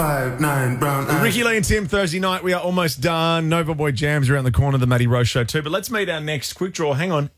5'9", brown eyes. Ricky Lee and Tim, Thursday night. We are almost done. Nova Boy Jams around the corner, the Matty Rose Show too. But let's meet our next quick draw. Hang on.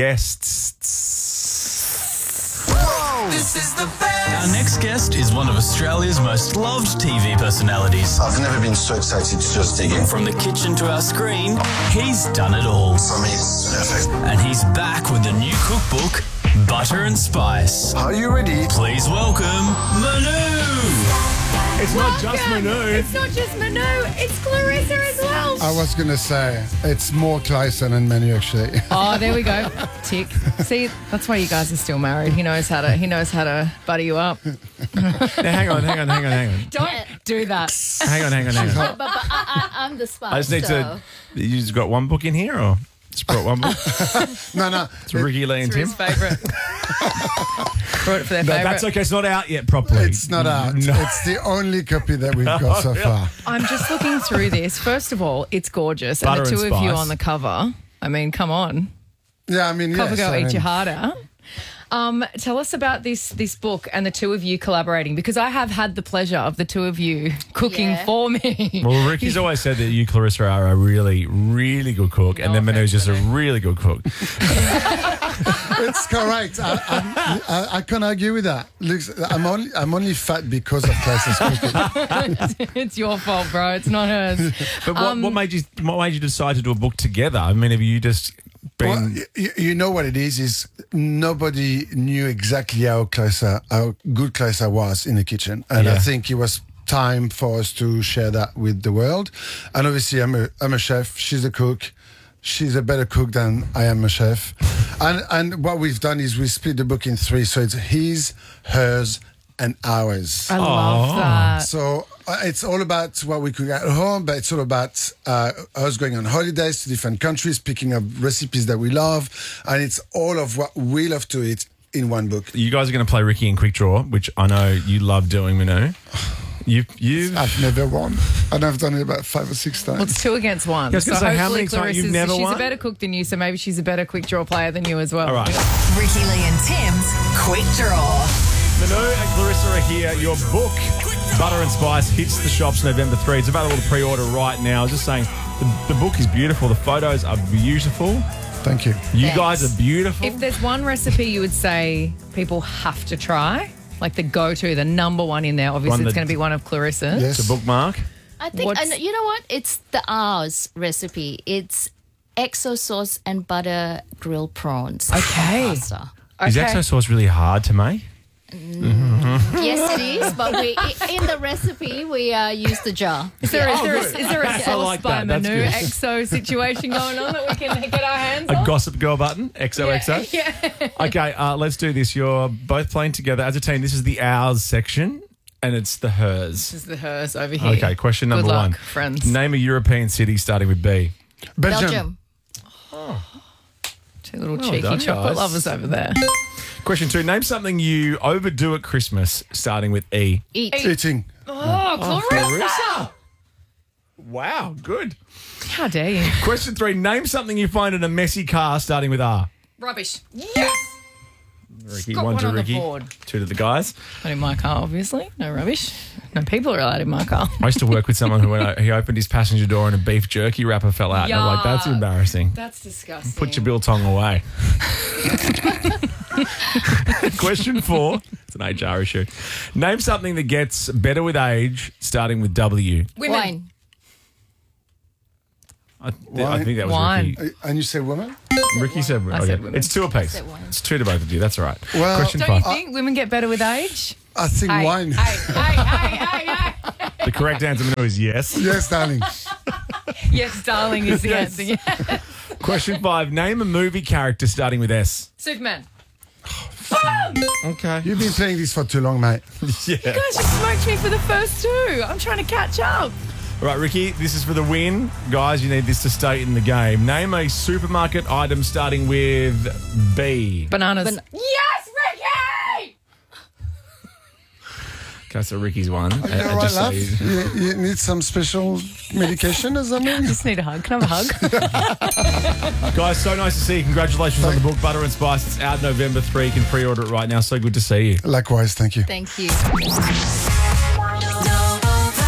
Guests. Whoa. This is the best. Our next guest is one of Australia's most loved TV personalities. I've never been so excited to just dig in. From the kitchen to our screen, he's done it all. For me, it's perfect. And he's back with the new cookbook, Butter and Spice. Are you ready? Please welcome Manu. It's not just Manu. It's not just Manu, it's Clarissa as well. I was going to say, it's more Clarissa than Manu, actually. Oh, there we go. Tick. See, that's why you guys are still married. He knows how to butter you up. Now, hang on. Don't do that. Hang on. But I'm the spice. I just need to. You just got one book in here, or just brought one book? No. It's Ricky Lee and Tim. His favourite. Brought it for their No, favourite. that's okay. It's not out yet properly. It's not out. No. It's the only copy that we've got so far. I'm just looking through this. First of all, it's gorgeous. Butter and the two and of you spice. on the cover. I mean, come on. Yeah, I mean, Cover yes. girl, I eat mean, your heart out. Tell us about this book and the two of you collaborating, because I have had the pleasure of the two of you cooking for me. Well, Ricky's always said that you, Clarissa, are a really, really good cook, and then Manu's just a really good cook. It's correct. I can't argue with that. Look, I'm only fat because of Clarissa's cooking. It's your fault, bro. It's not hers. But what made you decide to do a book together? I mean, have you just been? Well, you know what it is nobody knew exactly how good Clarissa was in the kitchen. And I think it was time for us to share that with the world. And obviously, I'm a chef. She's a cook. She's a better cook than I am a chef. And what we've done is we split the book in three. So it's his, hers, and ours. I love that. So it's all about what we cook at home, but it's all about us going on holidays to different countries, picking up recipes that we love. And it's all of what we love to eat in one book. You guys are going to play Ricky in Quick Draw, which I know you love doing, Manu. I've never won, and I've done it about 5 or 6 times. Well, it's 2 against 1. I was gonna say, how many times you've never she's won? a better cook than you, so maybe she's a better quick draw player than you as well. All right. Ricky Lee and Tim's Quick Draw. Manu and Clarissa are here. Your book, Butter and Spice, hits the shops November 3. It's available to pre-order right now. I was just saying, the book is beautiful. The photos are beautiful. Thank you. You guys are beautiful. If there's one recipe you would say people have to try, like the go-to, the number one in there, obviously it's going to be one of Clarissa's. Yes. It's a bookmark. I think, and you know what? It's the ours recipe. It's XO sauce and butter grilled prawns. Okay. Pasta. Is XO sauce really hard to make? Yes, it is. But in the recipe, we use the jar. Is there a sauce like by that. That's Manu good. XO situation going on that we can get our hands A on? Gossip Girl button, XOXO. Yeah. Okay, let's do this. You're both playing together as a team. This is the ours section, and it's the hers. This is the hers over here. Okay, question number Good luck, 1. friends. Name a European city starting with B. Belgium. Two little cheeky done, chocolate guys. lovers over there. Question 2. Name something you overdo at Christmas starting with E. Eating. Oh, Clarissa! Clarissa! Wow, good. How dare you? Question 3. Name something you find in a messy car starting with R. Rubbish. Yes! Ricky, Got 1 one to on the Ricky, board. 2 to the guys. Not in my car, obviously. No rubbish. No people are allowed in my car. I used to work with someone who, when he opened his passenger door and a beef jerky wrapper fell out. And I'm like, that's Yuck. embarrassing. That's disgusting. Put your biltong away. Question 4. It's an HR issue. Name something that gets better with age, starting with W. Women. Wine. I think that was Wine. Ricky. And you say woman? Ricky said, I said women. It's 2 apiece. said wine. It's 2 to both of you. That's all right. Well, Question Don't you 5. think women get better with age? I think wine. Hey. The correct answer Manu, is yes. Yes, darling. Yes, darling is the Yes. answer. Yeah. Question 5. Name a movie character starting with S. Superman. Okay. You've been playing this for too long, mate. Yeah. You guys just smoked me for the first 2. I'm trying to catch up. All right, Ricky, this is for the win. Guys, you need this to stay in the game. Name a supermarket item starting with B. Bananas. Yes, Ricky! Okay, so Ricky's won. Are you all right, Just so love? you- You need some special medication or something? Just need a hug. Can I have a hug? Guys, so nice to see you. Congratulations on the book, Butter and Spice. It's out November 3. You can pre-order it right now. So good to see you. Likewise, thank you. Thank you.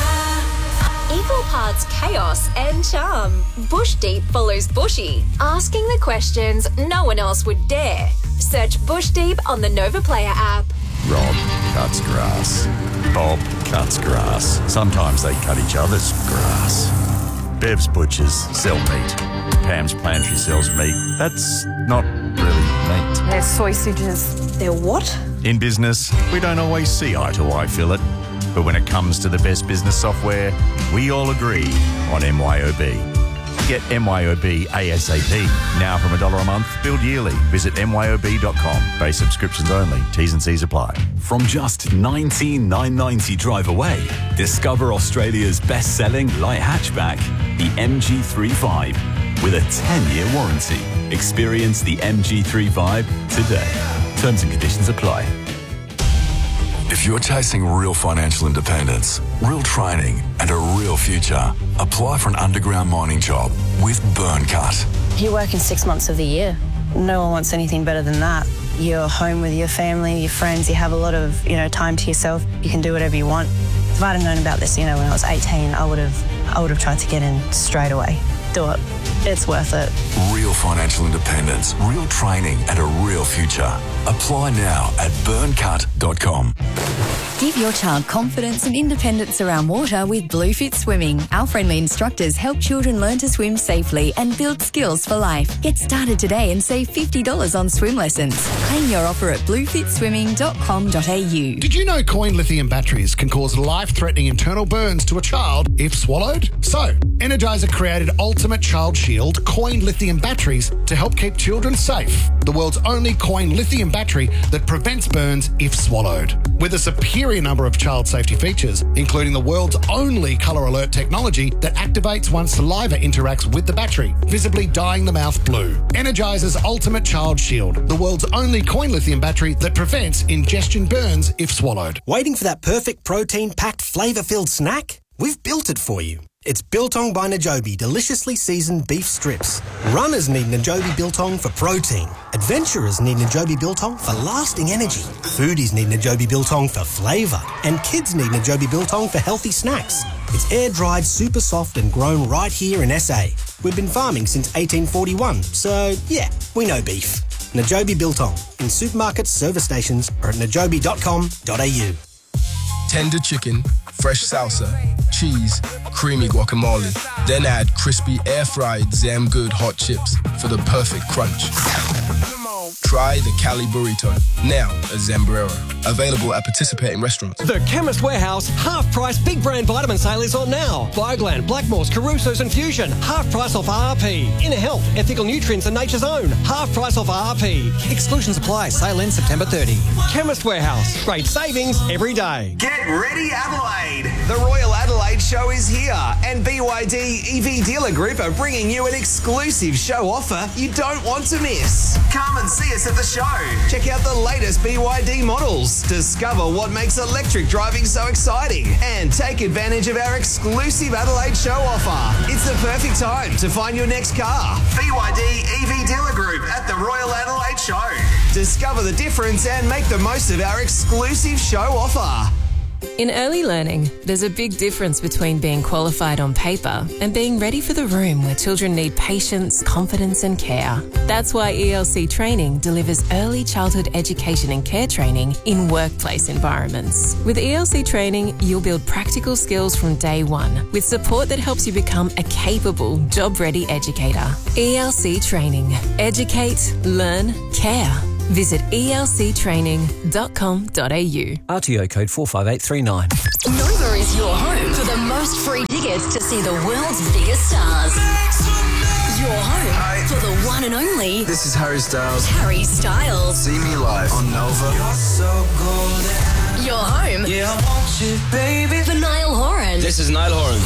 Arts, chaos and charm. Bush Deep follows Bushy, asking the questions no one else would dare. Search Bush Deep on the Nova Player app. Rob cuts grass. Bob cuts grass. Sometimes they cut each other's grass. Bev's Butchers sell meat. Pam's Pantry sells meat. That's not really meat. They're sausages. They're what? In business, we don't always see eye to eye, Philip. But when it comes to the best business software, we all agree on MYOB. Get MYOB ASAP. Now from $1 a month, billed yearly. Visit MYOB.com. Base subscriptions only. T's and C's apply. From just $19,990 drive away, discover Australia's best-selling light hatchback, the MG3 with a 10-year warranty. Experience the MG3 Vibe today. Terms and conditions apply. If you're chasing real financial independence, real training, and a real future, apply for an underground mining job with Burncut. You work in 6 months of the year. No one wants anything better than that. You're home with your family, your friends, you have a lot of, time to yourself. You can do whatever you want. If I'd have known about this, when I was 18, I would have tried to get in straight away. Do it. It's worth it. Real financial independence, real training, and a real future. Apply now at burncut.com. Give your child confidence and independence around water with Bluefit Swimming. Our friendly instructors help children learn to swim safely and build skills for life. Get started today and save $50 on swim lessons. Claim your offer at bluefitswimming.com.au. Did you know coin lithium batteries can cause life-threatening internal burns to a child if swallowed? So, Energizer created Ultimate Child Shield coin lithium batteries to help keep children safe. The world's only coin lithium battery that prevents burns if swallowed. With a superior number of child safety features, including the world's only colour alert technology that activates once saliva interacts with the battery, visibly dyeing the mouth blue. Energizer's Ultimate Child Shield, the world's only coin lithium battery that prevents ingestion burns if swallowed. Waiting for that perfect protein-packed, flavour-filled snack? We've built it for you. It's Biltong by Najobi deliciously seasoned beef strips. Runners need Najobi Biltong for protein. Adventurers need Najobi Biltong for lasting energy. Foodies need Najobi Biltong for flavour. And kids need Najobi Biltong for healthy snacks. It's air-dried, super soft and grown right here in SA. We've been farming since 1841, so yeah, we know beef. Najobi Biltong in supermarkets, service stations or at najobi.com.au. Tender chicken, fresh salsa, cheese, creamy guacamole. Then add crispy air-fried Zam Good hot chips for the perfect crunch. Try the Cali Burrito, now a Zambrero. Available at participating restaurants. The Chemist Warehouse half-price big brand vitamin sale is on now. Bioglan, Blackmore's, Caruso's and Fusion, half price off RP. Inner Health, Ethical Nutrients and Nature's Own, half price off RP. Exclusions apply. Sale ends September 30. Chemist Warehouse, great savings every day. Get ready, Adelaide! The Royal Adelaide Show is here, and BYD EV Dealer Group are bringing you an exclusive show offer you don't want to miss. Come and see us at the show. Check out the latest BYD models. Discover what makes electric driving so exciting, and take advantage of our exclusive Adelaide Show offer. It's the perfect time to find your next car. BYD EV Dealer Group at the Royal Adelaide Show. Discover the difference and make the most of our exclusive show offer. In early learning, there's a big difference between being qualified on paper and being ready for the room where children need patience, confidence and care. That's why ELC Training delivers early childhood education and care training in workplace environments. With ELC Training, you'll build practical skills from day one with support that helps you become a capable, job-ready educator. ELC Training. Educate, learn, care. Visit elctraining.com.au. RTO code 45839. Nova is your home for the most free tickets to see the world's biggest stars. Your home for the one and only. This is Harry Styles. Harry Styles. See me live on Nova. You're so golden. Your home. Yeah, I want you, baby. For Niall Horan. This is Niall Horan.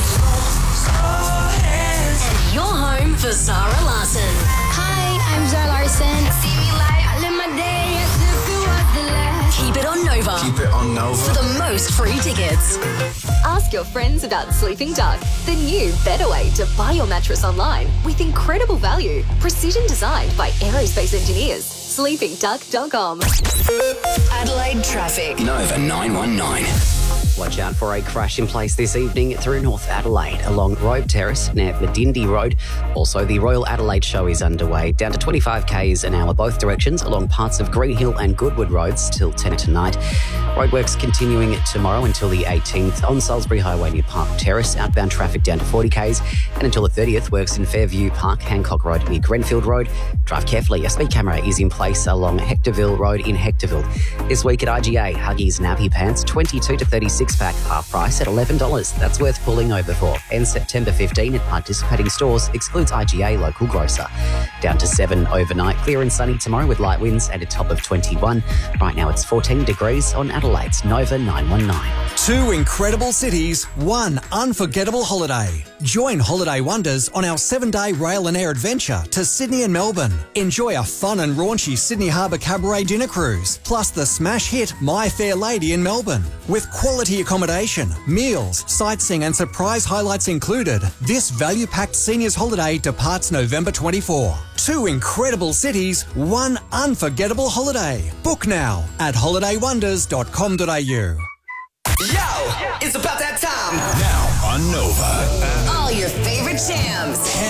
And your home for Zara Larsson. Hi, I'm Zara Larsson. See me live. I live my day as if it was the last. Keep it on Nova. Keep it on Nova. For the most free tickets. Ask your friends about Sleeping Duck, the new, better way to buy your mattress online with incredible value. Precision designed by aerospace engineers. SleepingDuck.com. Adelaide traffic. Nova 919. Watch out for a crash in place this evening through North Adelaide along Robe Terrace near Medindi Road. Also, the Royal Adelaide Show is underway, down to 25 k's an hour both directions along parts of Green Hill and Goodwood Roads till 10 tonight. Roadworks continuing tomorrow until the 18th on Salisbury Highway near Park Terrace. Outbound traffic down to 40 k's, and until the 30th, works in Fairview Park, Hancock Road near Grenfield Road. Drive carefully. A speed camera is in place along Hectorville Road in Hectorville. This week at IGA, Huggies Nappy Pants 22 to 36 pack, half price at $11. That's worth pulling over for. Ends September 15 at participating stores, excludes IGA local grocer. Down to 7 overnight, clear and sunny tomorrow with light winds and a top of 21. Right now it's 14 degrees on Adelaide's Nova 919. 2 incredible cities, 1 unforgettable holiday. Join Holiday Wonders on our 7-day rail and air adventure to Sydney and Melbourne. Enjoy a fun and raunchy Sydney Harbour Cabaret dinner cruise, plus the smash hit My Fair Lady in Melbourne. With quality accommodation, meals, sightseeing and surprise highlights included, this value-packed seniors holiday departs November 24. 2 incredible cities, 1 unforgettable holiday. Book now at holidaywonders.com.au. Yo, it's about that time. Now on Nova. All your favorite jams.